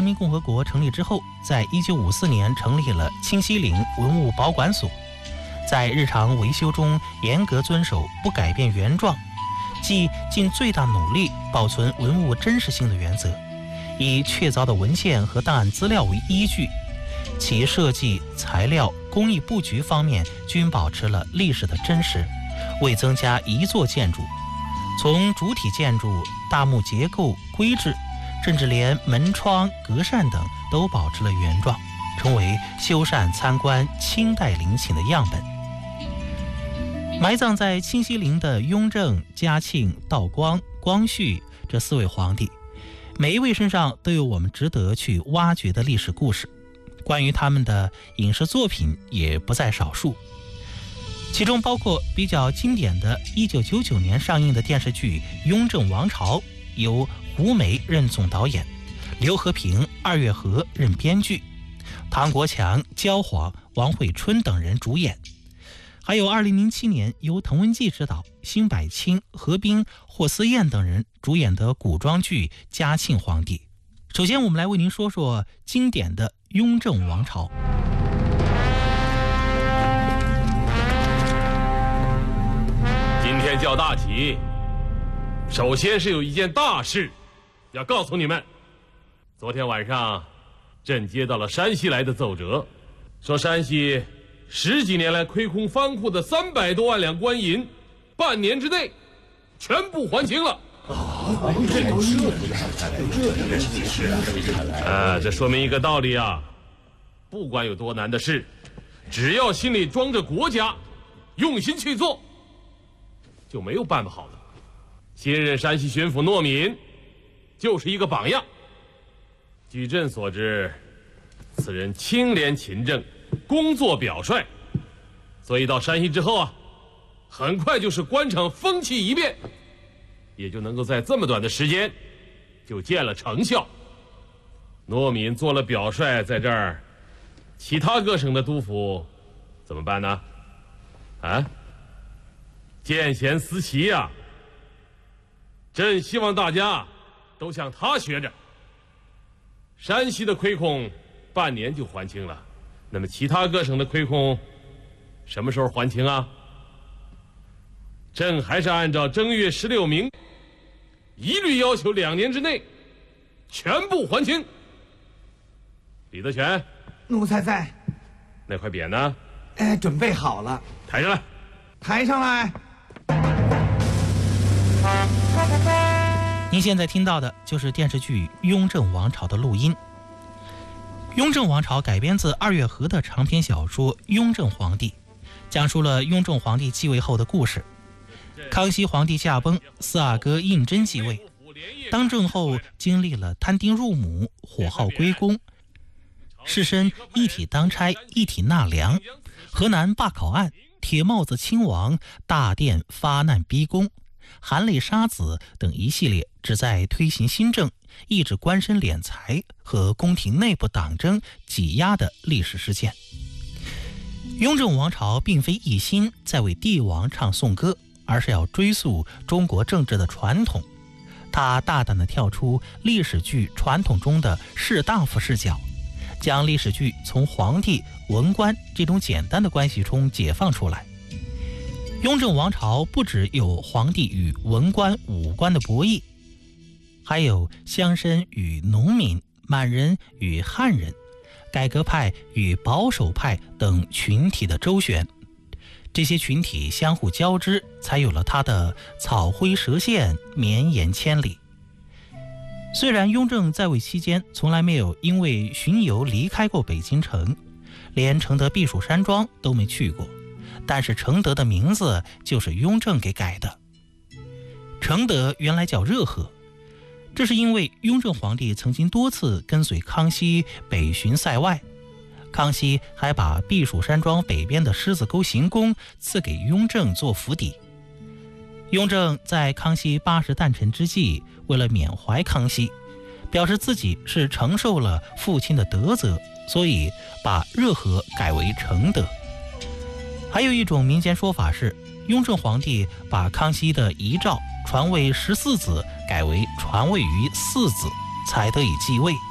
民共和国成立之后，在1954年成立了清西陵文物保管所，在日常维修中严格遵守不改变原状，即尽最大努力保存文物真实性的原则，以确凿的文献和档案资料为依据，其设计、材料、工艺布局方面均保持了历史的真实，未增加一座建筑。从主体建筑、大木结构、规制，甚至连门窗、隔扇等都保持了原状，成为修缮参观清代陵寝的样本。埋葬在清西陵的雍正、嘉庆、道光、光绪这4位皇帝，每一位身上都有我们值得去挖掘的历史故事，关于他们的影视作品也不在少数，其中包括比较经典的1999年上映的电视剧《雍正王朝》，由胡梅任总导演，刘和平、二月河任编剧，唐国强、焦晃、王慧春等人主演。还有2007年由滕文骥执导，辛柏青、何冰、霍思燕等人主演的古装剧《嘉庆皇帝》。首先我们来为您说说经典的雍正王朝。 今天叫大喜，首先是有一件大事要告诉你们。昨天晚上朕接到了山西来的奏折，说山西10几年来亏空藩库的300多万两官银，半年之内全部还清了。这说明一个道理啊，不管有多难的事，只要心里装着国家，用心去做，就没有办不好的。新任山西巡抚诺敏就是一个榜样。据朕所知，此人清廉勤政，工作表率，所以到山西之后啊，很快就是官场风气一变，也就能够在这么短的时间就见了成效。诺敏做了表率，在这儿，其他各省的督府怎么办呢？见贤思齐呀！朕希望大家都向他学着。山西的亏空半年就还清了，那么其他各省的亏空什么时候还清啊？朕还是按照正月16明，一律要求2年之内全部还清。李德全， 奴才在。 那块匾呢？ 准备好了。 抬上来。 抬上来。 您现在听到的就是电视剧《雍正王朝》的录音。《雍正王朝》改编自二月河的长篇小说《雍正皇帝》，讲述了雍正皇帝继位后的故事。康熙皇帝驾崩，四阿哥胤禛继位，当政后经历了摊丁入亩、火耗归公、士绅一体当差、一体纳粮、河南罢考案、铁帽子亲王、大殿发难逼宫、含泪杀子等一系列旨在推行新政、抑制官绅敛财和宫廷内部党争挤压的历史事件。雍正王朝并非一心在为帝王唱颂歌，而是要追溯中国政治的传统。他大胆地跳出历史剧传统中的士大夫视角，将历史剧从皇帝、文官这种简单的关系中解放出来。雍正王朝不只有皇帝与文官、武官的博弈，还有乡绅与农民、满人与汉人、改革派与保守派等群体的周旋。这些群体相互交织，才有了它的草灰蛇线，绵延千里。虽然雍正在位期间从来没有因为巡游离开过北京城，连承德避暑山庄都没去过，但是承德的名字就是雍正给改的。承德原来叫热河，这是因为雍正皇帝曾经多次跟随康熙北巡塞外，康熙还把避暑山庄北边的狮子沟行宫赐给雍正做府邸。雍正在康熙80诞辰之际，为了缅怀康熙，表示自己是承受了父亲的德泽，所以把热河改为承德。还有一种民间说法是，雍正皇帝把康熙的遗诏传位14子改为传位于4子，才得以继位。